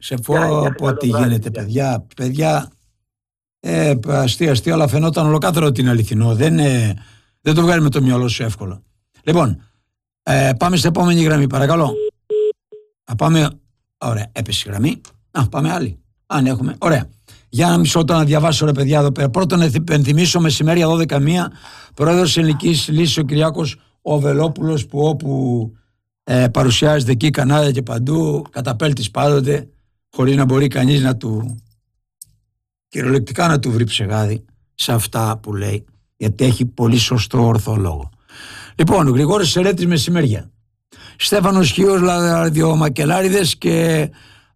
Σε πω τι γίνεται, παιδιά. Αστεία, αλλά φαινόταν ολοκάθαρο ότι είναι αληθινό. Δεν το βγάλει με το μυαλό σου εύκολα. Λοιπόν, πάμε σε επόμενη γραμμή, παρακαλώ. Πάμε. Ωραία, έπεσε η γραμμή. Πάμε άλλη. Αν έχουμε. Ωραία. Για ένα μισό να διαβάσω, ρε παιδιά, εδώ πέρα. Πρώτον, να υπενθυμίσω μεσημέρια 12:01, πρόεδρος Ελληνικής Λύσης ο Κυριάκος ο Βελόπουλος, που όπου παρουσιάζεται εκεί, κανάλια και παντού, καταπέλτης πάντοτε, χωρίς να μπορεί κανείς να του κυριολεκτικά να του βρει ψεγάδι σε αυτά που λέει, γιατί έχει πολύ σωστό ορθό λόγο. Λοιπόν, Γρηγόρης Σερέτης μεσημέρια. Στέφανος Χίος, ραδιομακελάριδες και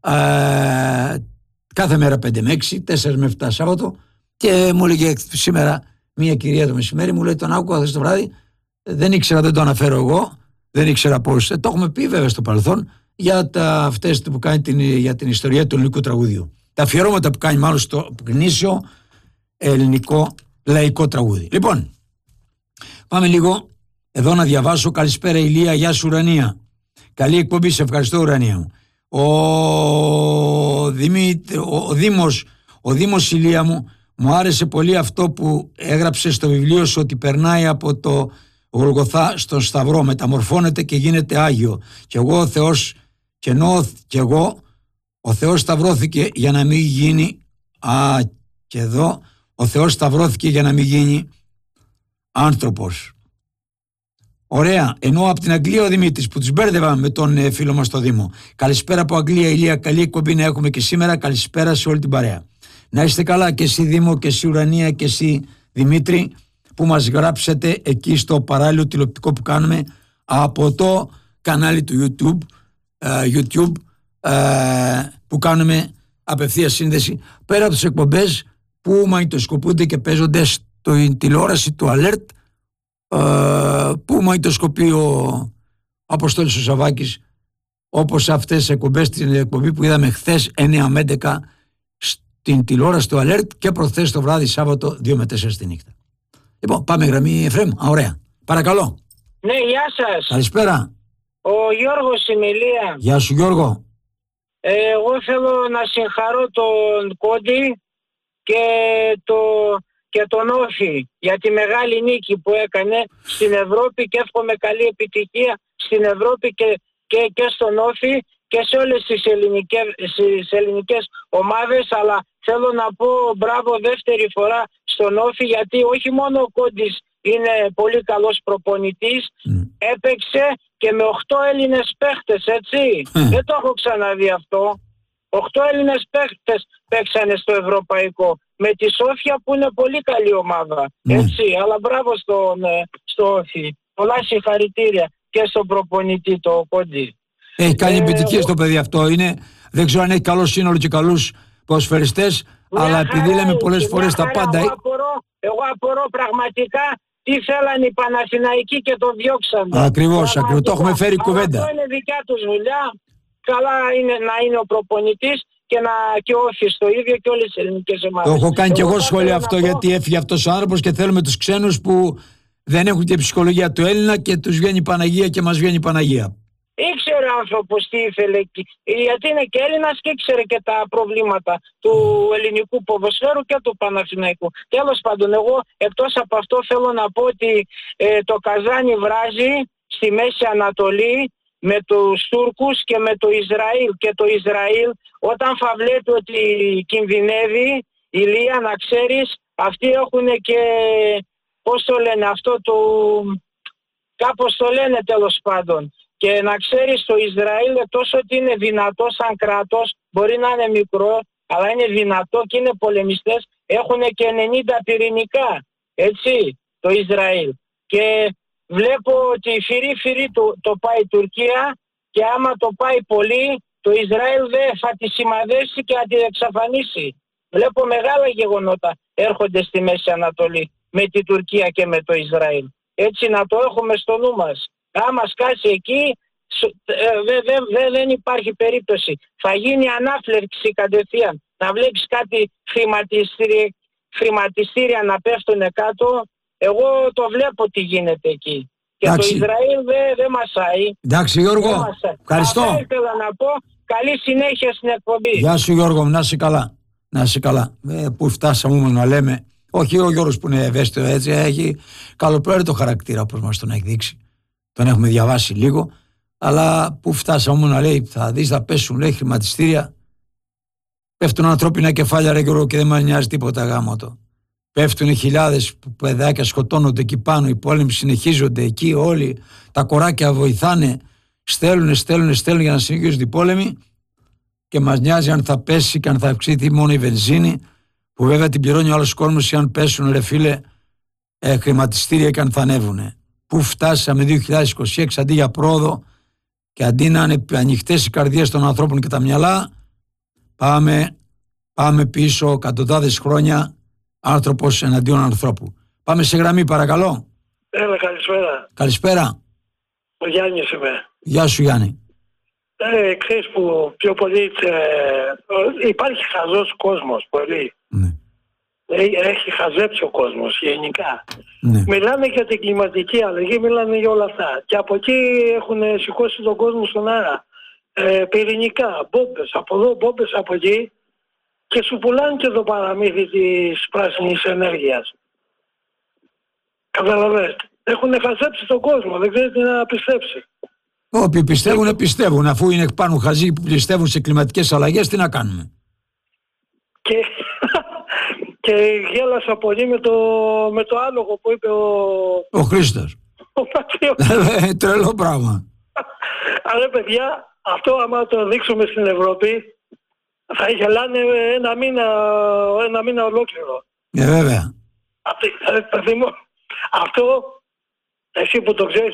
κάθε μέρα 5 με 6, 4 με 7 Σάββατο, και μου έλεγε σήμερα μια κυρία το μεσημέρι, μου λέει τον άκουγα χθες το βράδυ, δεν ήξερα, δεν το αναφέρω εγώ, δεν ήξερα πώς, το έχουμε πει βέβαια στο παρελθόν, για αυτές που κάνει για την ιστορία του ελληνικού τραγουδιού. Τα αφιερώματα που κάνει μάλλον στο γνήσιο ελληνικό λαϊκό τραγούδι. Λοιπόν, πάμε λίγο εδώ να διαβάσω. Καλησπέρα Ηλία, γεια σου Ουρανία. Καλή εκπομπή, σε ευχαριστώ Ουρανία μου. Ο Δήμος Ηλία μου άρεσε πολύ αυτό που έγραψε στο βιβλίο σου, ότι περνάει από το Γολγοθά στον Σταυρό, μεταμορφώνεται και γίνεται Άγιο. Και εγώ ο Θεός, και ενώ και εγώ ο Θεός σταυρώθηκε για να μην γίνει, και εδώ ο Θεός σταυρώθηκε για να μην γίνει άνθρωπος. Ωραία, ενώ από την Αγγλία ο Δημήτρης, που τους μπέρδευαμε με τον φίλο μας στο Δήμο. Καλησπέρα από Αγγλία Ηλία, καλή εκπομπή να έχουμε και σήμερα, καλησπέρα σε όλη την παρέα. Να είστε καλά και εσύ Δήμο και εσύ Ουρανία και εσύ Δημήτρη, που μας γράψετε εκεί στο παράλληλο τηλεοπτικό που κάνουμε από το κανάλι του YouTube, που κάνουμε απευθεία σύνδεση, πέρα από τις εκπομπές που μαγνητοσκοπούνται και παίζονται στην τηλεόραση του Alert, που μαγνητοσκοπεί ο Αποστόλης ο Σαββάκης, όπως αυτές τις εκπομπές, την εκπομπή που είδαμε χθες 9 με 11 στην τηλεόραση του Alert, και προχθές το βράδυ Σάββατο 2 με 4 τη νύχτα. Λοιπόν, πάμε γραμμή Εφραίμ. Ωραία. Παρακαλώ. Ναι, γεια σας. Καλησπέρα. Ο Γιώργος Ημιλία. Γεια σου Γιώργο. Εγώ θέλω να συγχαρώ τον Κόντι και τον Όφη για τη μεγάλη νίκη που έκανε στην Ευρώπη, και εύχομαι καλή επιτυχία στην Ευρώπη και στον Όφη και σε όλες τις ελληνικές ομάδες. Αλλά θέλω να πω μπράβο δεύτερη φορά στον Όφη, γιατί όχι μόνο ο Κόντις είναι πολύ καλός προπονητής, έπαιξε και με 8 Έλληνες παίχτες, έτσι. Δεν το έχω ξαναδεί αυτό. 8 Έλληνες παίχτες παίξανε στο ευρωπαϊκό, με τη Σόφια που είναι πολύ καλή ομάδα, έτσι. Αλλά μπράβο στο Όφη. Πολλά συγχαρητήρια και στον προπονητή το Κόντι. Έχει κάνει επιτυχίες το παιδί αυτό. Δεν ξέρω αν έχει καλό σύνολο και καλούς ποδοσφαιριστές, αλλά επειδή λέμε πολλές φορές τα πάντα. Εγώ απορώ πραγματικά τι θέλανε οι Παναθηναϊκοί και το διώξανε. Ακριβώς, το έχουμε φέρει κουβέντα. Αυτό είναι δικιά τους δουλειά. Καλά είναι να είναι ο προπονητής και ο Όφης το ίδιο και όλες τις ελληνικές ομάδες. Το έχω κάνει και εγώ σχόλιο αυτό, γιατί έφυγε αυτός ο άνθρωπος και θέλουμε τους ξένους που δεν έχουν και ψυχολογία του Έλληνα και τους βγαίνει η Παναγία και μας βγαίνει η Παναγία. Ήξερε ο άνθρωπος τι ήθελε, γιατί είναι και Έλληνας και ήξερε και τα προβλήματα του ελληνικού ποδοσφαίρου και του Παναθηναϊκού. Τέλος πάντων, εγώ εκτός από αυτό θέλω να πω ότι το Καζάνι βράζει στη Μέση Ανατολή με τους Τούρκους και με το Ισραήλ. Και το Ισραήλ, όταν θα βλέπει ότι κινδυνεύει, Ηλία, να ξέρεις, αυτοί έχουν και, πώς το λένε αυτό, κάπως το λένε τέλος πάντων. Και να ξέρεις, το Ισραήλ, τόσο ότι είναι δυνατό σαν κράτος, μπορεί να είναι μικρό, αλλά είναι δυνατό και είναι πολεμιστές, έχουν και 90 πυρηνικά, έτσι, το Ισραήλ. Και βλέπω ότι φυρί το πάει η Τουρκία, και άμα το πάει πολύ, το Ισραήλ δεν θα τη σημαδεύσει και θα τη εξαφανίσει. Βλέπω μεγάλα γεγονότα έρχονται στη Μέση Ανατολή με την Τουρκία και με το Ισραήλ. Έτσι να το έχουμε στο νου μας. Άμα σκάσει εκεί, δεν υπάρχει περίπτωση. Θα γίνει ανάφλεξη κατευθείαν. Να βλέπεις κάτι χρηματιστήρια να πέφτουν κάτω. Εγώ το βλέπω τι γίνεται εκεί. Και εντάξει, το Ισραήλ δεν μασάει. Εντάξει Γιώργο, ευχαριστώ. Αυτά ήθελα να πω Καλή συνέχεια στην εκπομπή. Γεια σου Γιώργο, να είσαι καλά. Να είσαι καλά. Πού φτάσαμε όμως να λέμε. Όχι ο Γιώργος που είναι ευαίσθητο έτσι, έχει καλοπλέον χαρακτήρα όπως μας τον έχει δείξει. Τον έχουμε διαβάσει λίγο. Αλλά πού φτάσαμε όμως να λέει, θα δεις, θα πέσουν, λέει, χρηματιστήρια. Πέφτουν ανθρώπινα κεφάλια, ρε Γιώργο, και δεν μας νοιάζει τίποτα γάμο. Πέφτουν χιλιάδες παιδάκια, σκοτώνονται εκεί πάνω, οι πόλεμοι συνεχίζονται εκεί, όλοι τα κοράκια βοηθάνε, στέλνουν για να συνεχίζονται οι πόλεμοι, και μας νοιάζει αν θα πέσει και αν θα αυξηθεί μόνο η βενζίνη, που βέβαια την πληρώνει ο άλλος κόσμος, ή αν πέσουν, ρε φίλε, χρηματιστήρια και αν θα ανέβουνε. Πού φτάσαμε 2026, αντί για πρόοδο και αντί να είναι ανοιχτές οι καρδιές των ανθρώπων και τα μυαλά, πάμε πίσω εκατοντάδες χρόνια, άνθρωπος εναντίον ανθρώπου. Πάμε σε γραμμή, παρακαλώ. Έλα, καλησπέρα. Καλησπέρα. Ο Γιάννης είμαι. Γεια σου Γιάννη. Ξέρεις που πιο πολύ υπάρχει χαζός κόσμος πολύ. Ναι. Έχει χαζέψει ο κόσμος γενικά. Ναι. Μιλάνε για την κλιματική αλλαγή, μιλάνε για όλα αυτά. Και από εκεί έχουν σηκώσει τον κόσμο στον αέρα. Πυρηνικά, μπόμπες από εδώ, μπόμπες από εκεί, και σου πουλάνε και το παραμύθι της πράσινης ενέργειας. Καταλαβαίνετε. Έχουν χαζέψει τον κόσμο, δεν ξέρει τι να πιστέψει. Όποιοι πιστεύουν, αφού είναι πάνω χαζοί που πιστεύουν σε κλιματικές αλλαγές, τι να κάνουμε. Και γέλασα πολύ με το άλογο που είπε ο Χρήστος. Τρελό πράγμα. Αλλά παιδιά, αυτό άμα το δείξουμε στην Ευρώπη, θα γελάνε ένα μήνα ολόκληρο. Βέβαια. Αυτό, εσύ που το ξέρεις,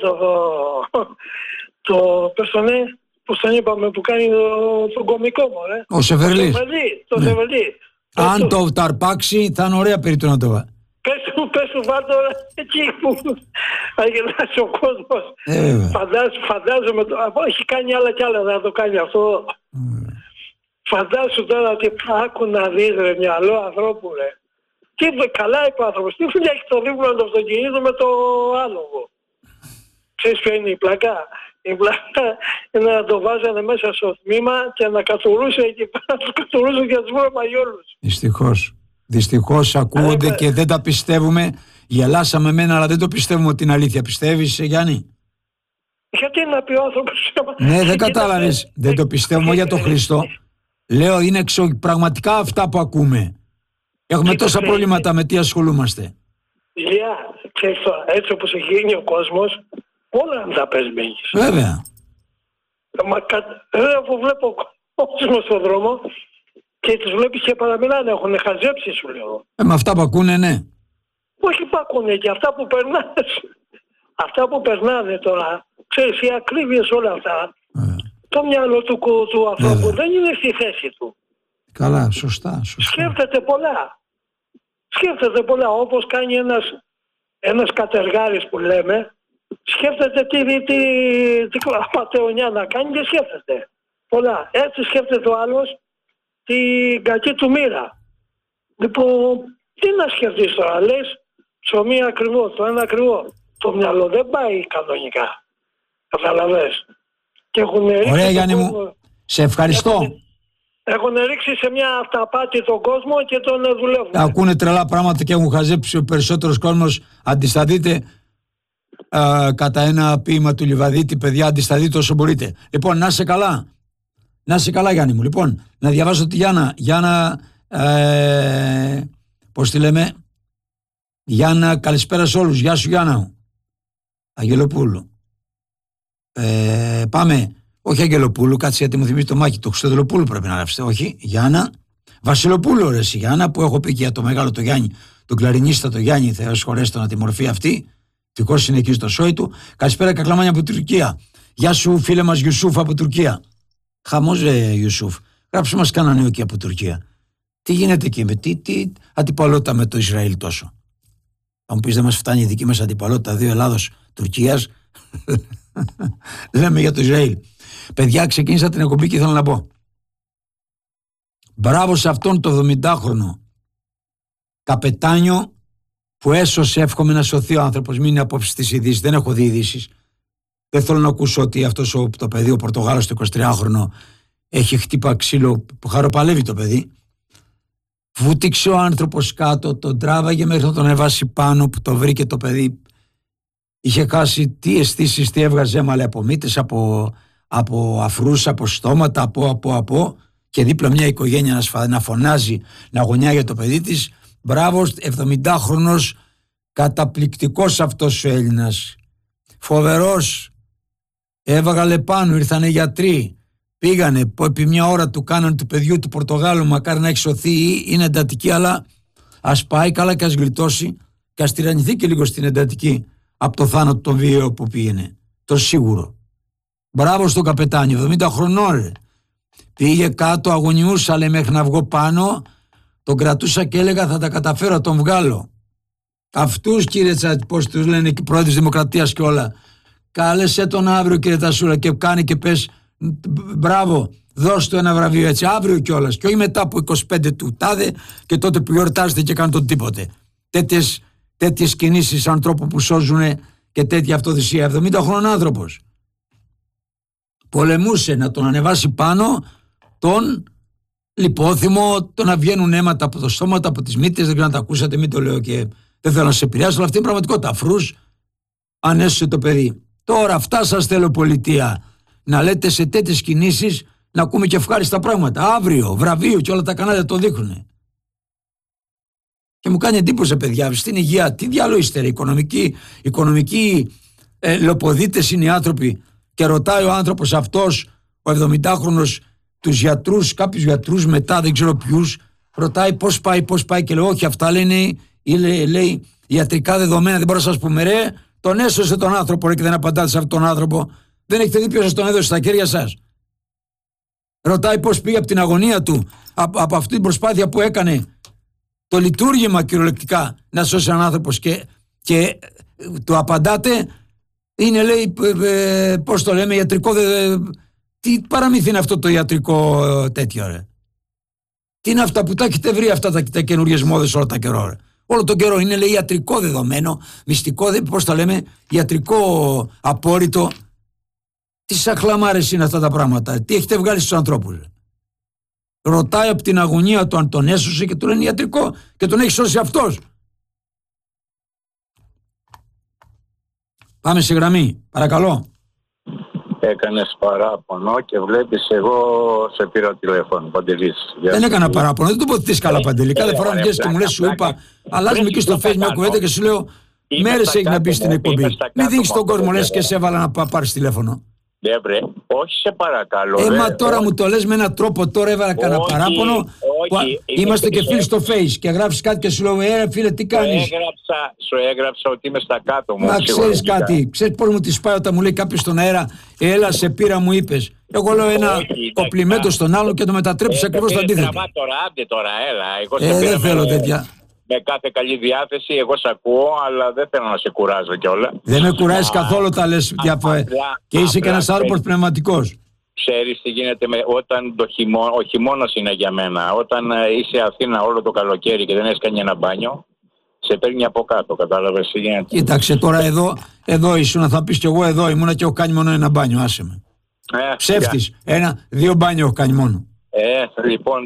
πώς τον είπαμε, που κάνει τον κωμικό μου, ο Σεφερλής. Το ναι. Σεφερλή. Αν το ταρπάξει θα είναι ωραία περίπτωση να το βάλει. Πες του βάλτε εκεί που θα γελάσει ο κόσμος. Φαντάζομαι, έχει κάνει άλλα κι άλλα να το κάνει αυτό. Φαντάσου τώρα ότι άκου να δεις, ρε, μυαλό ανθρώπου, ρε. Τι καλά είπε ο άνθρωπος, τι δουλειά έχει το δίπλα το αυτοκίνητο με το άλογο. Ξέρεις ποια είναι η πλάκα? Η πλάκα είναι να το βάζανε μέσα στο τμήμα και να κατουρούσε εκεί πέρα, να τους κατουρούσε και να τους βρω μαγιόλους. Δυστυχώς ακούγονται και δεν τα πιστεύουμε. Γελάσαμε μένα, αλλά δεν το πιστεύουμε ότι είναι αλήθεια. Πιστεύεις, Γιάννη? Γιατί να πει ο άνθρωπος? Ναι, δεν κατάλαβες. Δεν το πιστεύουμε για τον Χριστό. Λέω, είναι πραγματικά αυτά που ακούμε. Έχουμε τόσα προβλήματα, με τι ασχολούμαστε. Ηλία, ξέρεις τώρα, έτσι όπως έχει γίνει ο κόσμος, όλα να τα πες μπαίνεις. Βέβαια. Αφού βλέπω κόσμο στον δρόμο και τους βλέπεις και παραμιλάνε, έχουν χαζέψει, σου λέω. Με αυτά που ακούνε, ναι. Όχι που ακούνε, και αυτά που περνάνε. Αυτά που περνάνε τώρα, ξέρεις, οι ακρίβειες, όλα αυτά. Το μυαλό του ανθρώπου δεν είναι στη θέση του. Καλά, σωστά. Σκέφτεται πολλά, όπως κάνει ένας κατεργάρης που λέμε. Σκέφτεται τι απατεωνιά να κάνει και σκέφτεται πολλά. Έτσι σκέφτεται ο άλλος την κακή του μοίρα. Λοιπόν, τι να σκεφτείς τώρα, λες ψωμί ακριβό, το ένα ακριβό. Το μυαλό δεν πάει κανονικά. Καταλαβες. Ωραία Γιάννη μου, σε ευχαριστώ. Έχουν ρίξει σε μια αυταπάτη τον κόσμο και τον δουλεύουν. Ακούνε τρελά πράγματα και έχουν χαζέψει ο περισσότερος κόσμος. Αντισταθείτε κατά ένα ποίημα του Λιβαδίτη, παιδιά, αντισταθείτε όσο μπορείτε. Λοιπόν, να είσαι καλά. Να είσαι καλά Γιάννη μου. Λοιπόν, να διαβάσω τη Γιάννα. Γιάννα, πώς τη λέμε? Γιάννα, καλησπέρα σε όλους. Γεια σου Γιάννα μου. Αγγελοπούλου. Πάμε. Όχι Αγγελοπούλου, κάτσε γιατί μου θυμίζει το Μάκη. Το Χρυστοδελοπούλου πρέπει να γράψετε. Όχι, Γιάννα. Βασιλοπούλου, ρε εσύ Γιάννα, που έχω πει και για το μεγάλο το Γιάννη, τον κλαρινίστα το Γιάννη, Θεός χωρέστο να τη μορφή αυτή. Τυχώς είναι εκεί στο σόι του. Καλησπέρα Κακλαμάνια από Τουρκία. Γεια σου φίλε μας Ιουσούφ από Τουρκία. Χαμός ρε Ιουσούφ. Γράψε μας κανένα νέο εκεί από Τουρκία. Τι γίνεται εκεί, τι αντιπαλότητα με το Ισραήλ τόσο? Αν πεις δεν μας φτάνει η δική μας αντιπαλότητα, δύο Ελλάδος Τουρκίας. Λέμε για το Ισραήλ. Παιδιά, ξεκίνησα την εκπομπή και ήθελα να πω μπράβο σε αυτόν το 70χρονο καπετάνιο που έσωσε, εύχομαι να σωθεί ο άνθρωπος. Μην είναι απόψη στις ειδήσεις, δεν έχω δει ειδήσεις. Δεν θέλω να ακούσω ότι αυτός το παιδί, ο Πορτογάλος, το 23χρονο, έχει χτύπα ξύλο που χαροπαλεύει το παιδί. Βούτυξε ο άνθρωπος κάτω, τον τράβαγε μέχρι να τον εβάσει πάνω, που το βρήκε το παιδί. Είχε χάσει τι αισθήσεις, τι έβγαζε, έμαλε από μύτες, από αφρούς, από στόματα, από και δίπλα μια οικογένεια να φωνάζει, να γωνιά για το παιδί της. Μπράβο, 70χρονος, καταπληκτικός αυτός ο Έλληνας, φοβερός. Έβγαλε πάνω, ήρθανε γιατροί, πήγανε, που επί μια ώρα του κάνανε του παιδιού του Πορτογάλου, μακάρι να έχει σωθεί, είναι εντατική, αλλά ας πάει καλά και ας γλιτώσει και ας τυραννηθεί και λίγο στην εντατική από το θάνατο τον βίαιο που πήγαινε, το σίγουρο. Μπράβο στον καπετάνιο, 70 χρονών ρε. Πήγε κάτω, αγωνιούσα λέει μέχρι να βγω πάνω, τον κρατούσα και έλεγα θα τα καταφέρω, τον βγάλω. Αυτούς κύριε Τσάτη, πώς τους λένε και πρόεδρος Δημοκρατίας και όλα, κάλεσε τον αύριο κύριε Τασούλα και κάνει και πες μπράβο, δώσ' του ένα βραβείο έτσι αύριο κιόλας, και όχι μετά από 25 του τάδε και τότε που γιορτάζετε και κάνουν τον τίποτε. Τέτοιες κινήσεις ανθρώπου που σώζουν και τέτοια αυτοδυσία. 70 χρόνων άνθρωπος πολεμούσε να τον ανεβάσει πάνω τον λιπόθυμο, το να βγαίνουν αίματα από το στόμα, από τις μύτες, δεν ξέρω να τα ακούσατε, μην το λέω και δεν θέλω να σε επηρεάσω, αλλά αυτή είναι πραγματικότητα. Αφρούς ανέσωσε το παιδί. Τώρα αυτά σας θέλω πολιτεία, να λέτε σε τέτοιες κινήσεις, να ακούμε και ευχάριστα πράγματα. Αύριο, βραβείο και όλα τα κανάλια το δείχνουν. Και μου κάνει εντύπωση, παιδιά, στην υγεία, τι διάλογο είστε, οικονομικοί λοποδίτες είναι οι άνθρωποι. Και ρωτάει ο άνθρωπος αυτός, ο 70χρονος, τους γιατρούς, κάποιους γιατρούς μετά, δεν ξέρω ποιους, ρωτάει πώς πάει και λέει, όχι, αυτά λέει ιατρικά δεδομένα, δεν μπορώ να σας πούμε, ρε, τον έσωσε τον άνθρωπο, ρε, και δεν απαντάτε σε αυτόν τον άνθρωπο. Δεν έχετε δει ποιος σας τον έδωσε στα χέρια σας. Ρωτάει πώς πήγε από την αγωνία του, από αυτή την προσπάθεια που έκανε, το λειτουργήμα κυριολεκτικά να σώσει έναν άνθρωπο, και του απαντάτε, είναι λέει, πώς το λέμε, ιατρικό, τι παραμύθι είναι αυτό το ιατρικό τέτοιο ρε. Τι είναι αυτά που τα έχετε βρει αυτά τα καινούριες μόδες όλο τα καιρό ρε. Όλο τον καιρό είναι λέει ιατρικό δεδομένο, μυστικό, πώς το λέμε, ιατρικό απόρριτο. Τι σαχλαμάρες είναι αυτά τα πράγματα, τι έχετε βγάλει στους ανθρώπους ρε. Ρωτάει από την αγωνία του αν τον έσωσε και του λένε ιατρικό και τον έχει σώσει αυτός. Πάμε σε γραμμή, παρακαλώ. Έκανες παράπονο και βλέπεις εγώ σε πήρα τηλέφωνο, Παντελής. Δεν έκανα παράπονο, δεν το πω ότι καλά Παντελή. Κάθε φορά βγες και μου λες σου είπα, αλλάζουμε και στο Facebook μια κουβέντα και σου λέω μέρες έχει να μπει στην εκπομπή. Μην δίνεις τον κόσμο λες και σε έβαλα να πάρεις τηλέφωνο. Ναι, βρε, όχι σε παρακαλώ. Μα τώρα μου το λες με έναν τρόπο, τώρα έβαλα κανένα παράπονο. Είμαστε και φίλοι στο Face και γράφεις κάτι και σου λέω, φίλε, τι κάνεις. Σου έγραψα ότι είμαι στα κάτω μου. Μα ξέρεις κάτι, ξέρεις πώς μου τη σπάει όταν μου λέει κάποιος στον αέρα, έλα σε πήρα μου είπες. Εγώ λέω ένα κοπλιμέντο στον άλλο και το μετατρέψεις ακριβώς το αντίθετο. Άντε τώρα, έλα. Δεν θέλω τέτοια. Με κάθε καλή διάθεση, εγώ σε ακούω, αλλά δεν θέλω να σε κουράζω κιόλα. Δεν με κουράζεις καθόλου τα λες και είσαι και ένας άνθρωπος πνευματικός. Ξέρεις τι γίνεται όταν ο χειμώνας είναι για μένα. Όταν είσαι Αθήνα όλο το καλοκαίρι και δεν έχεις κάνει ένα μπάνιο, σε παίρνει από κάτω, κατάλαβες τι γίνεται. Κοίταξε τώρα εδώ ήσουν, θα πεις κι εγώ εδώ ήμουνα και έχω κάνει μόνο ένα μπάνιο, άσε με. Ψεύτης, 2 μπάνιο έχω κάνει μόνο. Λοιπόν,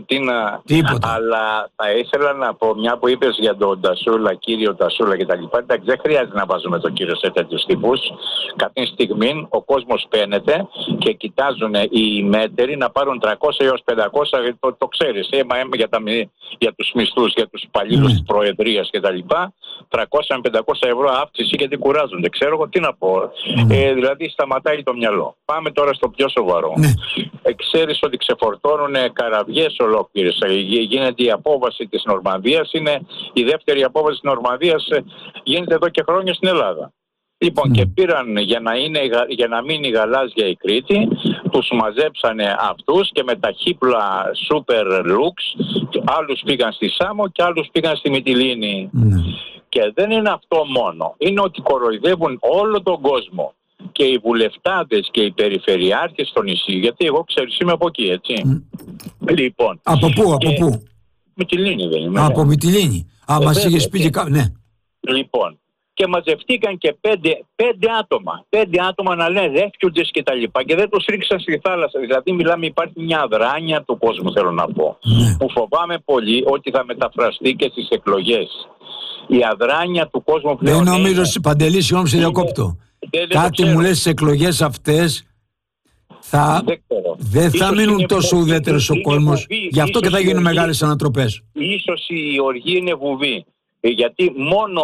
αλλά θα ήθελα να πω, μια που είπες για τον Τασούλα, κύριο Τασούλα κτλ. Εντάξει, δεν χρειάζεται να βάζουμε τον κύριο σε τέτοιους τύπους. Κάποια στιγμή ο κόσμος παίνεται και κοιτάζουν οι μέτεροι να πάρουν 300 έως 500, το ξέρεις, για τους μισθούς, για τους υπαλλήλους της Προεδρίας κτλ. 300 με 500 ευρώ αύξηση γιατί κουράζονται. Ξέρω εγώ τι να πω. Δηλαδή σταματάει το μυαλό. Πάμε τώρα στο πιο σοβαρό. Ξέρεις ότι ξεφορτώνουν καραβιές ολόκληρες. Γίνεται η απόβαση της Νορμανδίας, είναι η δεύτερη απόβαση της Νορμανδίας, γίνεται εδώ και χρόνια στην Ελλάδα. Λοιπόν, και πήραν για να μείνει γαλάζια η Κρήτη, τους μαζέψανε αυτούς και με τα χίπλα Super Lux, άλλους πήγαν στη Σάμο και άλλους πήγαν στη Μυτιλήνη. Και δεν είναι αυτό μόνο, είναι ότι κοροϊδεύουν όλο τον κόσμο. Και οι βουλευτάδες και οι περιφερειάρχες στο νησί, γιατί εγώ ξέρεις είμαι από εκεί, έτσι. Λοιπόν. Από πού? Μυτιλήνη δεν είμαι. Από Μυτιλήνη. Μας είχες πει και ναι. Λοιπόν, και μαζευτήκαν και πέντε άτομα να λένε refugees και τα λοιπά και δεν τους ρίξαν στη θάλασσα. Δηλαδή μιλάμε, υπάρχει μια αδράνεια του κόσμου, θέλω να πω, που φοβάμαι πολύ ότι θα μεταφραστεί και στις εκλογές. Η αδράνεια του κόσμου πλέον. Δεν νομίζω, Παντελή, συγγνώμη σε διακόπτω. Κάτι μου λες στις εκλογές αυτές δεν θα μείνουν τόσο ουδέτερος ο κόσμος. Γι' αυτό και θα γίνουν μεγάλες ανατροπές. Ίσως η οργή είναι βουβή. Γιατί μόνο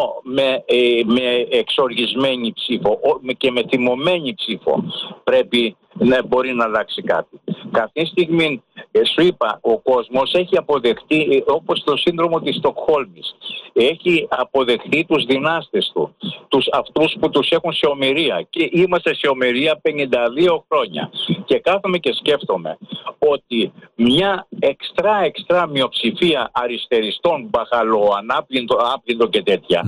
με εξοργισμένη ψήφο και με θυμωμένη ψήφο πρέπει να μπορεί να αλλάξει κάτι. Αυτή στιγμή, σου είπα, ο κόσμος έχει αποδεχτεί, όπως το σύνδρομο της Στοκχόλμης, έχει αποδεχτεί τους δυνάστες του, αυτούς που τους έχουν σε ομηρία. Και είμαστε σε ομηρία 52 χρόνια. Και κάθομαι και σκέφτομαι ότι μια εξτρά μειοψηφία αριστεριστών, μπαχαλό, άπλυντο και τέτοια,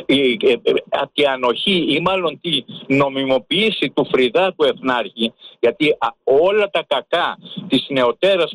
τη ανοχή ή μάλλον τη νομιμοποίηση του φριδάτου εθνάρχη, γιατί όλα τα κακά της νεωτέρας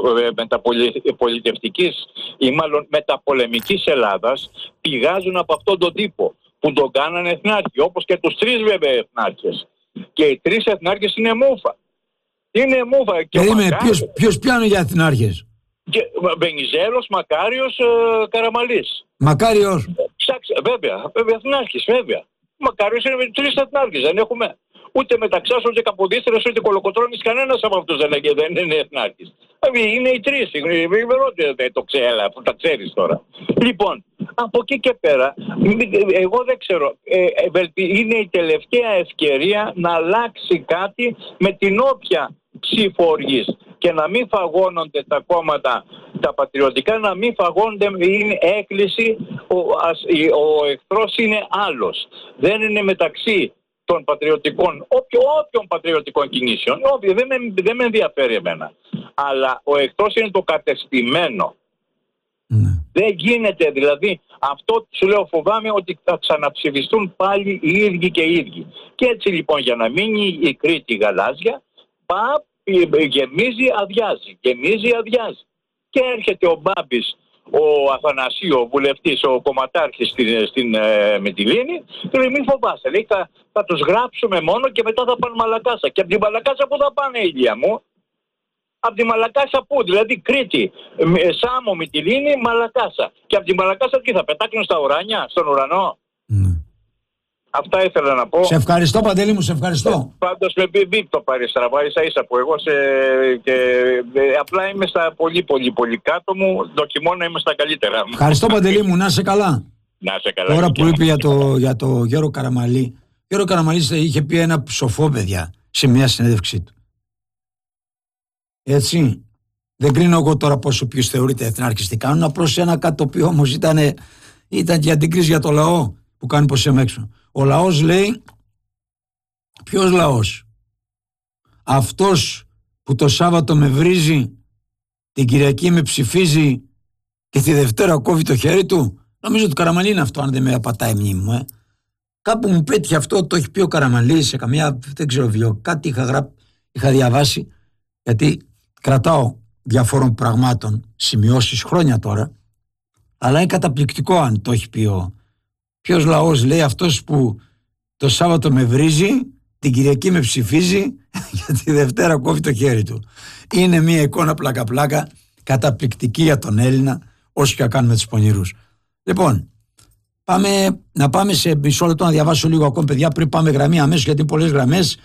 μεταπολιτευτικής ή μάλλον μεταπολεμικής Ελλάδας πηγάζουν από αυτόν τον τύπο που τον κάνανε εθνάρχη, όπως και τους τρεις βέβαια εθνάρχες. Και οι τρεις εθνάρχες είναι μούφα. Είναι μούφα. Ποιος πιάνει για εθνάρχες? Βενιζέλος, Μακάριος, Καραμαλής. Μακάριος. Βέβαια, εθνάρχης, βέβαια. Μακάριος είναι τρεις εθνάρχες, δεν έχουμε. Ούτε Μεταξάς, ούτε Καποδίστρας, ούτε Κολοκοτρώνης, κανένας από αυτούς δεν είναι εθνάρχης. Είναι οι τρεις, δεν το ξέρω, που τα ξέρεις τώρα. Λοιπόν, από εκεί και πέρα, εγώ δεν ξέρω, είναι η τελευταία ευκαιρία να αλλάξει κάτι με την όποια ψήφο οργής και να μην φαγώνονται τα κόμματα, τα πατριωτικά, να μην φαγώνονται, είναι έκκληση, ο εχθρός είναι άλλος. Δεν είναι μεταξύ των πατριωτικών, όποιων πατριωτικών κινήσεων, δεν με ενδιαφέρει εμένα. Αλλά ο εχθρός είναι το κατεστημένο. Δεν γίνεται, δηλαδή, αυτό σου λέω, φοβάμαι ότι θα ξαναψηφιστούν πάλι οι ίδιοι και οι ίδιοι. Και έτσι λοιπόν, για να μείνει η Κρήτη γαλάζια, γεμίζει, αδειάζει. Και έρχεται ο Μπάμπης, ο Αθανασίου, ο βουλευτής, ο κομματάρχης στην Μυτιλήνη, και λέει, μην φοβάσαι, λέει, θα τους γράψουμε μόνο και μετά θα πάνε Μαλακάσα. Και από τη Μαλακάσα πού θα πάνε, Ηλία μου? Από τη Μαλακάσα πού? Δηλαδή Κρήτη, Σάμο, Μυτιλήνη, Μαλακάσα. Και από τη Μαλακάσα τι θα πετάξουν στα ουράνια, στον ουρανό? Αυτά ήθελα να πω. Σε ευχαριστώ, Παντελή μου, σε ευχαριστώ. Πάντως με το πάρει στραβά, ίσα που εγώ απλά είμαι στα πολύ κάτω μου, δοκιμώ να είμαι στα καλύτερα μου. Ευχαριστώ, Παντελή μου, να είσαι καλά. Να είσαι καλά. Τώρα που είπε για το Γιώργο Καραμαλή, ο Γιώργο Καραμαλής είχε πει ένα σοφό, παιδιά, σε μια συνέντευξή του. Έτσι, δεν κρίνω εγώ τώρα πόσο ποιος θεωρείται εθνάρχης τι κάνουν, απλώς ένα κάτι το οποίο όμως ήταν και αντικρίση για το λαό που κάνει πως είμαι έξω. Ο λαός λέει, ποιος λαός? Αυτός που το Σάββατο με βρίζει, την Κυριακή με ψηφίζει και τη Δευτέρα κόβει το χέρι του. Νομίζω ότι το Καραμαλή είναι αυτό, αν δεν με απατάει η μνήμη μου. Κάπου μου πέτυχε αυτό, το έχει πει ο Καραμαλής σε καμιά, δεν ξέρω βιβλίο, κάτι είχα διαβάσει, γιατί κρατάω διαφόρων πραγμάτων σημειώσεις χρόνια τώρα, αλλά είναι καταπληκτικό αν το έχει πει ποιος λαός, λέει, αυτός που το Σάββατο με βρίζει, την Κυριακή με ψηφίζει και τη Δευτέρα κόβει το χέρι του. Είναι μια εικόνα πλάκα-πλάκα καταπληκτική για τον Έλληνα, όσο και να κάνουμε τους πονηρούς. Λοιπόν, να πάμε σε μισό λεπτό να διαβάσω λίγο ακόμα, παιδιά, πριν πάμε γραμμή αμέσως, γιατί είναι πολλές γραμμές.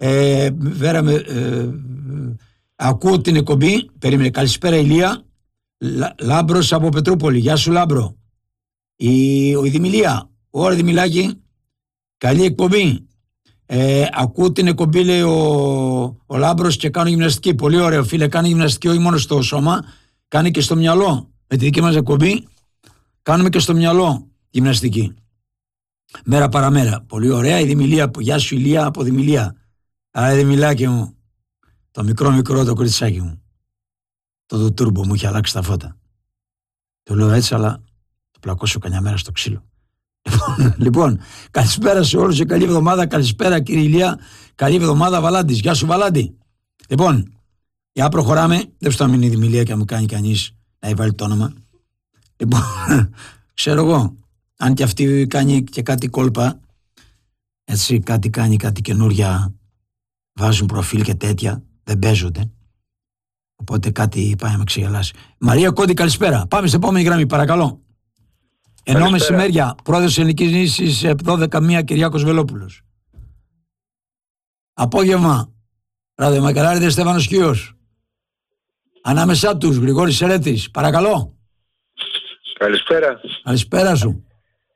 Ακούω την εκπομπή. Περίμενε. Καλησπέρα, Ηλία. Λάμπρος από Πετρούπολη. Γεια σου, Λάμπρο. Η Δημηλία. Ωραία, Δημηλάκη. Καλή εκπομπή. Ακούω την εκπομπή, λέει ο Λάμπρος, και κάνω γυμναστική. Πολύ ωραίο, φίλε. Κάνει γυμναστική όχι μόνο στο σώμα, κάνει και στο μυαλό. Με τη δική μας εκπομπή κάνουμε και στο μυαλό γυμναστική. Μέρα παραμέρα. Πολύ ωραία η Δημηλία. Γεια σου, Ηλία, από Δημηλία. Άρα, Δημηλάκη μου. Το μικρό το κοριτσάκι μου. Το τούρμπο μου είχε αλλάξει τα φώτα. Το λέω έτσι, αλλά το πλακώσω κανιά μέρα στο ξύλο. Λοιπόν, καλησπέρα σε όλους και καλή εβδομάδα. Καλησπέρα, κύριε Ηλία. Καλή εβδομάδα, Βαλάντης. Γεια σου, Βαλάντη. Λοιπόν, για προχωράμε. Δεν σου θα μείνει η Δημηλία και να μου κάνει κανείς να βάλει το όνομα. Λοιπόν, ξέρω εγώ. αν και αυτή κάνει και κάτι κόλπα, έτσι, κάτι κάνει, κάτι καινούρια, βάζουν προφίλ και τέτοια, δεν παίζονται. Οπότε κάτι πάει να με ξεγελάσει. Μαρία Κόντι, καλησπέρα. Πάμε στην επόμενη γραμμή, παρακαλώ. Ενώ μεσημέρια, πρόεδρος Ελληνικής Νήσης 12 Κυριάκος Βελόπουλος. Απόγευμα, ραδιομακαράριδες Στέφανος Κίος. Ανάμεσά τους, Γρηγόρης Σερέτης. Παρακαλώ. Καλησπέρα. Καλησπέρα σου.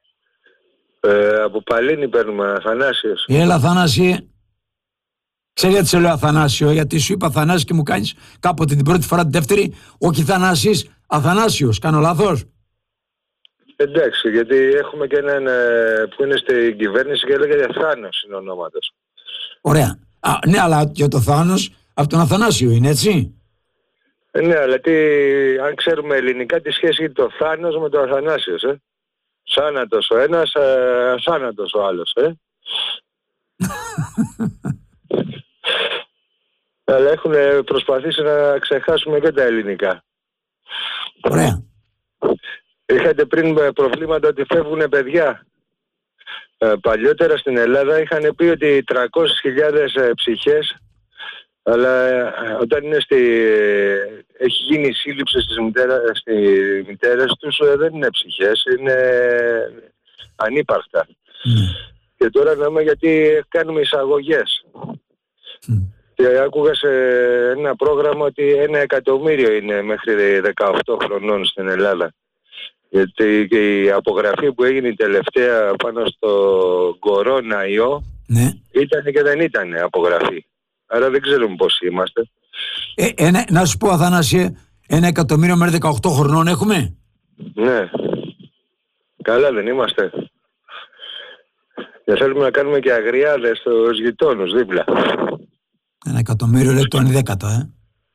Από Παλίνη παίρνουμε, Αθανάσιος. Έλα, Αθανάσιε. Ξέρει γιατί σε λέω Αθανάσιο, γιατί σου είπα Αθανάσιο και μου κάνεις κάποτε την πρώτη φορά, την δεύτερη, όχι Θανάσης, Αθανάσιος. Κάνω λάθος? Εντάξει, γιατί έχουμε και έναν που είναι στην κυβέρνηση και λέγεται Θάνος είναι ονόματος. Ωραία. Ναι, αλλά για το Θάνος από τον Αθανάσιο είναι, έτσι. Ναι, αλλά αν ξέρουμε ελληνικά τι σχέση έχει το Θάνος με το Αθανάσιος, Θάνατος ο ένας, θάνατος ο άλλος, Αλλά έχουν προσπαθήσει να ξεχάσουμε και τα ελληνικά. Ωραία. Είχατε πριν προβλήματα ότι φεύγουν παιδιά. Παλιότερα στην Ελλάδα είχαν πει ότι 300.000 ψυχές, αλλά όταν έχει γίνει η σύλληψη στις μητέρες τους, δεν είναι ψυχές, είναι ανύπαρκτα. Και τώρα λέμε γιατί κάνουμε εισαγωγές. Και άκουγα σε ένα πρόγραμμα ότι 1 εκατομμύριο είναι μέχρι 18 χρονών στην Ελλάδα. Γιατί και η απογραφή που έγινε τελευταία πάνω στο κορώνα ιό, ναι, ήταν και δεν ήταν απογραφή. Άρα δεν ξέρουμε πώς είμαστε. Να σου πω, Αθανάσιε, 1 εκατομμύριο μέχρι 18 χρονών έχουμε. Ναι. Καλά δεν είμαστε. Και θέλουμε να κάνουμε και αγριάδες στους γειτόνους δίπλα. 1 εκατομμύριο λέει το 11ο,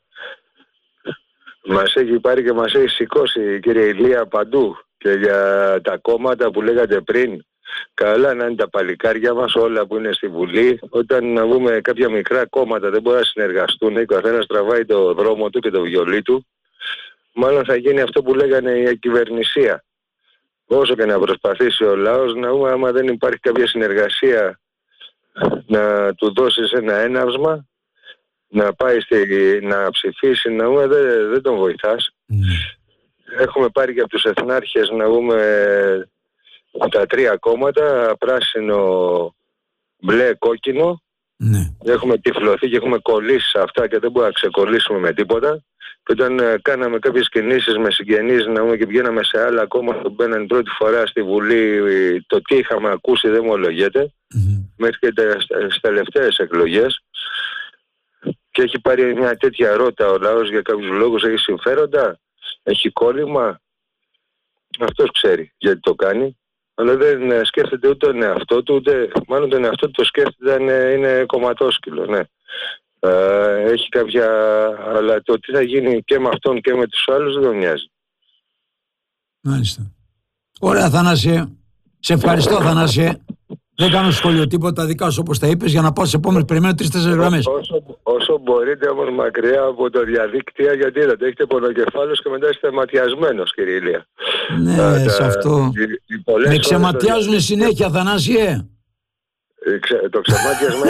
Μας έχει πάρει και μας έχει σηκώσει, κύριε Ηλία, παντού. Και για τα κόμματα που λέγατε πριν, καλά να είναι τα παλικάρια μας όλα που είναι στη Βουλή. Όταν να βγούμε κάποια μικρά κόμματα δεν μπορούν να συνεργαστούν, ο καθένας τραβάει το δρόμο του και το βιολί του, μάλλον θα γίνει αυτό που λέγανε η κυβερνησία. Όσο και να προσπαθήσει ο λαός, να δούμε άμα δεν υπάρχει κάποια συνεργασία, να του δώσεις ένα έναυσμα, να πάει να ψηφίσει, να δούμε, δεν τον βοηθάς. Έχουμε πάρει και από τους εθνάρχες να δούμε τα 3 κόμματα, πράσινο, μπλε, κόκκινο. Έχουμε τυφλωθεί και έχουμε κολλήσει σε αυτά και δεν μπορούμε να ξεκολλήσουμε με τίποτα. Και όταν κάναμε κάποιες κινήσεις με συγγενείς να δούμε και πηγαίναμε σε άλλα κόμματα που μπαίναν πρώτη φορά στη Βουλή, το τι είχαμε ακούσει δεν ομολογείται, μέχρι και στις τελευταίες εκλογές. Και έχει πάρει μια τέτοια ρότα ο λαός για κάποιους λόγους, έχει συμφέροντα, έχει κόλλημα. Αυτός ξέρει γιατί το κάνει, αλλά δεν σκέφτεται ούτε τον εαυτό του, ούτε μάλλον τον εαυτό του το σκέφτεται, είναι κομματόσκυλο, ναι. Έχει κάποια, αλλά το τι θα γίνει και με αυτόν και με τους άλλους δεν τον νοιάζει. Μάλιστα. Ωραία, Θανάσιε. Σε ευχαριστώ, Θανάσιε. Δεν κάνω σχόλιο τίποτα, δικά σου όπως τα είπες, για να πάω σε επόμενες. Περιμένω 3-4 γραμμές. Όσο μπορείτε όμως μακριά από το διαδίκτυο, γιατί είδατε, έχετε πονοκεφάλους και μετά είστε ματιασμένος, κύριε Ηλία. Ναι, σε αυτό. Με ξεματιάζουν συνέχεια, Θανάσιε. Το ξεμάτιασμα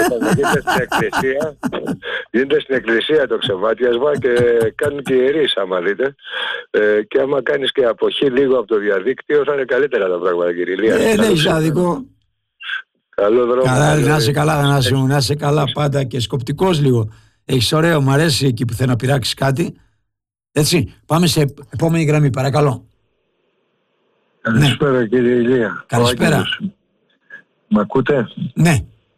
γίνεται στην εκκλησία το ξεμάτιασμα και κάνουν και ιερείς άμα δείτε, και άμα κάνεις και αποχή λίγο από το διαδίκτυο θα είναι καλύτερα τα πράγματα, κύριε Ηλία. Δεν έχεις άδικο. Καλό δρόμο. Καλά, να είσαι καλά, Θανάση μου, να είσαι καλά πάντα και σκοπτικός λίγο. Έχεις ωραίο, μου αρέσει εκεί που θέλει να πειράξεις κάτι. Έτσι, πάμε σε επόμενη γραμμή, παρακαλώ. Καλησπέρα, κύριε Ηλία. Καλησπέρα. Μ' ακούτε? Ναι.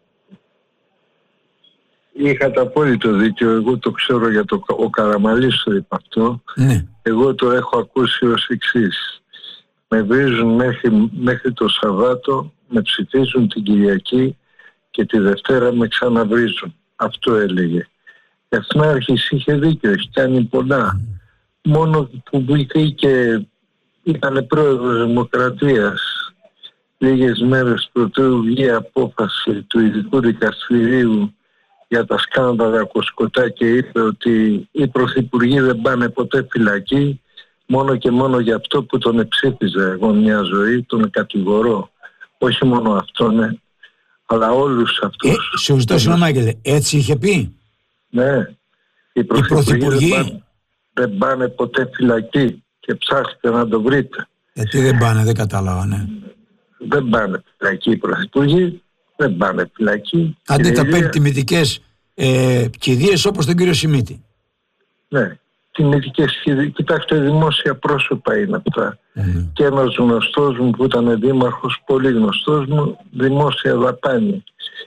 Είχατε απόλυτο δίκιο, εγώ το ξέρω, για ο Καραμαλής το είπε αυτό. Ναι. Εγώ το έχω ακούσει ως εξής. Με βρίζουν μέχρι το Σαββάτο, με ψηφίζουν την Κυριακή και τη Δευτέρα με ξαναβρίζουν. Αυτό έλεγε. Η Εθνάρχης είχε δίκιο, έχει κάνει πολλά. Μόνο που μπήκε, ήταν πρόεδρος Δημοκρατίας λίγες μέρες πρωτού βγει απόφαση του ειδικού δικαστηρίου για τα σκάνδαλα Κοσκοτά και είπε ότι οι πρωθυπουργοί δεν πάνε ποτέ φυλακή, μόνο και μόνο για αυτό που τον εψήφιζα εγώ μια ζωή, τον κατηγορώ. Όχι μόνο αυτόν, αλλά όλους αυτούς. Σε ζητώ συγγνώμη, Άγγελε, έτσι είχε πει? Ναι. Οι πρωθυπουργοί δεν πάνε ποτέ φυλακή και ψάχτε να το βρείτε. Γιατί δεν πάνε, δεν κατάλαβα, ναι. Δεν πάνε φυλακή οι πρωθυπουργοί, δεν πάνε φυλακή. Αντί τα παίρνει τιμητικές κηδείες όπως τον κύριο Σιμίτη. Ναι, τιμητικές κηδείες. Κοιτάξτε, δημόσια πρόσωπα είναι αυτά. Και ένας γνωστός μου που ήταν δήμαρχος, πολύ γνωστός μου, δημόσια δαπάνη.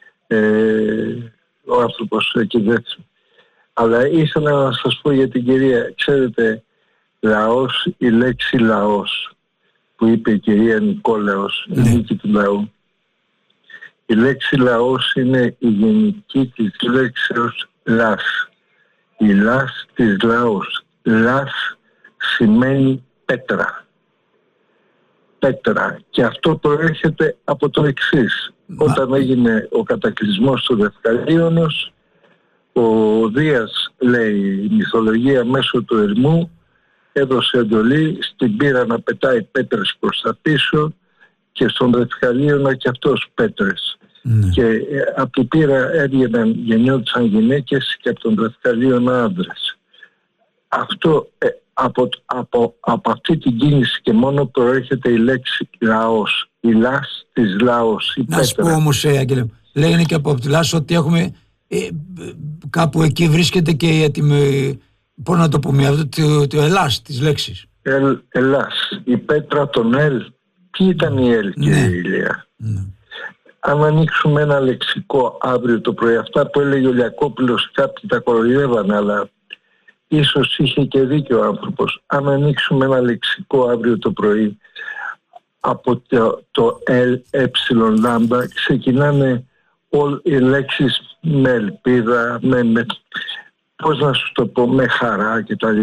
Ο άνθρωπος εκεί δέξει. Αλλά ήθελα να σας πω για την κυρία, ξέρετε, λαός, η λέξη λαός που είπε η κυρία Νικόλαος, η νίκη του λαού. Η λέξη λαός είναι η γενική της λέξεως λας. Η λας της λαός. Λας σημαίνει πέτρα. Πέτρα. Και αυτό προέρχεται από το εξής. Όταν έγινε ο κατακλυσμός του Δευκαλίωνος, ο Δίας, λέει η μυθολογία, μέσω του Ερμού έδωσε εντολή στην πύρα να πετάει πέτρες προς τα πίσω και στον Δευκαλίωνα και αυτός πέτρες. Και από την πύρα γεννιόντουσαν γυναίκες και από τον Δευκαλίωνα άντρες. Αυτό από αυτή την κίνηση και μόνο προέρχεται η λέξη λαός. Η λάς της λαός. Να σου πω όμως, Άγγελε, λέγανε και από τη λάση ότι έχουμε κάπου εκεί βρίσκεται και πώς να το πούμε, το Ελλάς της λέξης. Ελλάς. Η πέτρα των Ελ. Ποιοι ήταν οι Ελ, κύριε Ηλία? Αν ανοίξουμε ένα λεξικό αύριο το πρωί, αυτά που έλεγε ο Λιακόπουλος, κάποιοι τα κοροϊδεύαν, αλλά ίσως είχε και δίκιο ο άνθρωπος. Αν ανοίξουμε ένα λεξικό αύριο το πρωί, από το L, λάμπα, ξεκινάνε οι λέξεις με ελπίδα, πώς να σου το πω, με χαρά κτλ.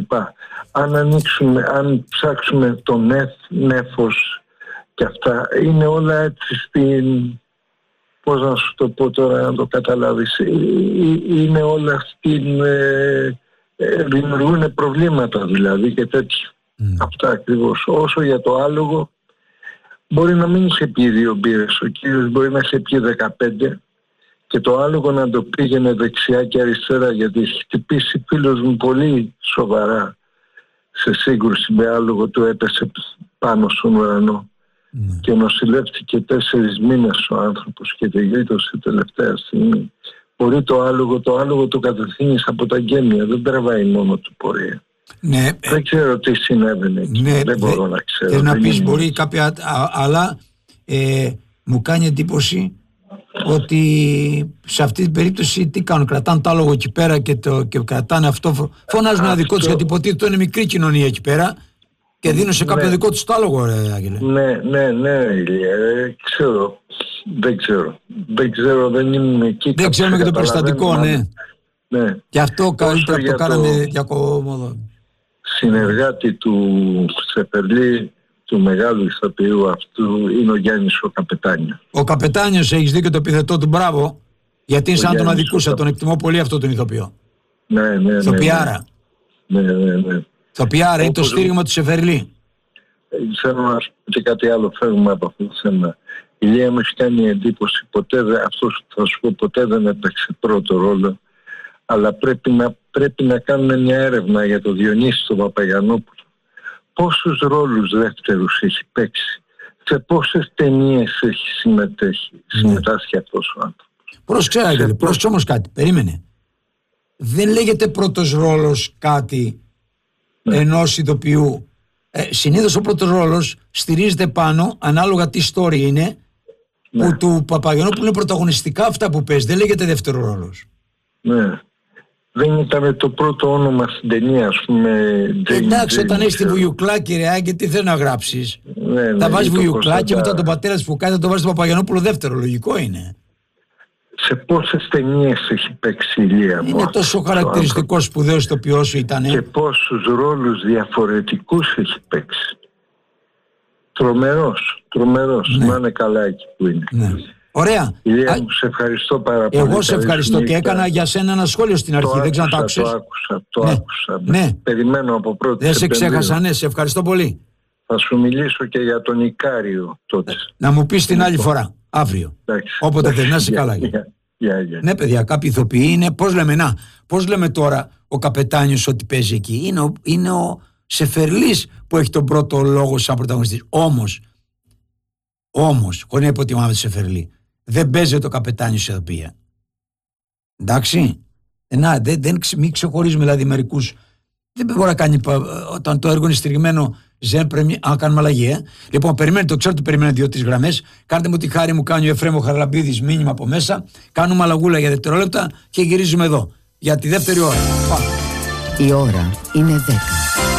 Αν ψάξουμε το νέφος και αυτά, είναι όλα έτσι πώς να σου το πω τώρα να το καταλάβεις, είναι όλα δημιουργούν προβλήματα δηλαδή και τέτοια. Αυτά ακριβώς. Όσο για το άλογο, μπορεί να μην είχε πει 2 μπύρες, ο κύριος μπορεί να είχε πει 15 και το άλογο να το πήγαινε δεξιά και αριστερά, γιατί έχει χτυπήσει φίλος μου πολύ σοβαρά σε σύγκρουση με άλογο, του έπεσε πάνω στον ουρανό και νοσηλεύτηκε 4 μήνες ο άνθρωπος και γλίτωσε τελευταία στιγμή. Μπορεί το άλογο το κατευθύνεις από τα γέμια, δεν τραβάει μόνο του πορεία. Ναι, δεν ξέρω τι συνέβαινε εκεί. Ναι, δεν μπορώ να ξέρω. Θέλω να πεις μπορεί κάποια αλλά μου κάνει εντύπωση ότι σε αυτή την περίπτωση τι κάνουν, κρατάνε το άλογο εκεί πέρα και κρατάνε αυτό, φωνάζουν ένα δικό τους, γιατί υποτίθεται είναι μικρή κοινωνία εκεί πέρα και δίνουν σε κάποιο δικό τους το άλογο, ρε Άγγελε. Ναι, ξέρω. Δεν ξέρω, δεν ήμουν εκεί. Δεν ξέρουμε και το περιστατικό, ναι. Και αυτό καλύτερα το κάναμε διακομωδό. Συνεργάτη του Σεφερλή, του μεγάλου ηθοποιού αυτού, είναι ο Γιάννης ο Καπετάνιος. Ο Καπετάνιος, έχεις δίκιο το επιθετό του, μπράβο. Γιατί σαν τον αδικούσα, τον εκτιμώ πολύ αυτό τον ηθοποιό. Ναι. Θοποιάρα. Ναι. Θοποιάρα, είναι το στήριγμα του Σεφερλή. Θέλω να σου πω και κάτι άλλο, φεύγουμε από αυτό το θέμα. Η Λία μου έχει κάνει εντύπωση, ποτέ δεν έπαιξε πρώτο ρόλο, αλλά πρέπει να κάνουμε μια έρευνα για το Διονύση τον Παπαγιαννόπουλο. Πόσους ρόλους δεύτερους έχει παίξει, σε πόσες ταινίες έχει συμμετάσχει αυτός ο άνθρωπος. Πρόσεξε, Άγγελε, πρόσεξε όμως κάτι, περίμενε. Δεν λέγεται πρώτος ρόλος κάτι ενός ηθοποιού. Συνήθως ο πρώτος ρόλος στηρίζεται πάνω, ανάλογα τι story είναι, που του Παπαγιαννόπουλου είναι πρωταγωνιστικά αυτά που παίζει. Δεν λέγεται δεύτερο ρόλος. Ναι. Δεν ήταν το πρώτο όνομα στην ταινία, ας πούμε. Εντάξει, όταν έχεις τη Βουγιουκλάκη, ρε Άγγε, τι θέλει να γράψεις. Θα βάζεις Βουγιουκλάκη, μετά τον πατέρα που κάνει, θα το βάζεις τον Παπαγιαννόπουλο δεύτερο. Λογικό είναι. Σε πόσες ταινίες έχει παίξει η Λία μου? Είναι τόσο χαρακτηριστικός, σπουδαίος ηθοποιός ήταν. Και πόσους ρόλους διαφορετικούς έχει παίξει. Τρομερός. Να είναι καλά εκεί που είναι. Ωραία. Ηλία μου, σε ευχαριστώ πάρα πολύ. Εγώ σε ευχαριστώ και έκανα για σένα ένα σχόλιο στην αρχή. Δεν ξέρω αν το άκουσες. Το άκουσα. Ναι. Περιμένω από πρώτη. Δεν σε ξέχασα, ναι, σε ευχαριστώ πολύ. Θα σου μιλήσω και για τον Ικάριο τότε. Να μου πεις την άλλη φορά, αύριο. Όποτε θες, να είσαι καλά. Ναι, παιδιά, κάποιοι ηθοποιοί είναι, πώς λέμε τώρα ο καπετάνιος ότι παίζει εκεί. Είναι ο Σεφερλής που έχει τον πρώτο λόγο σαν πρωταγωνιστής. Όμως, χωρίς να υποτιμάμε τη Σεφερλή, δεν παίζει ο καπετάνιος σε ηθοποιία. Εντάξει. Μην ξεχωρίζουμε δηλαδή μερικούς. Δεν μπορεί να κάνει, όταν το έργο είναι στηριγμένο, δεν πρέπει να κάνουμε αλλαγή. Λοιπόν, περιμένετε, το ξέρω ότι περιμένετε 2-3 γραμμές. Κάντε μου τη χάρη, μου κάνει ο Εφραίμ ο Χαραλαμπίδης μήνυμα από μέσα. Κάνουμε αλλαγούλα για δευτερόλεπτα και γυρίζουμε εδώ για τη δεύτερη ώρα. Η ώρα είναι 10.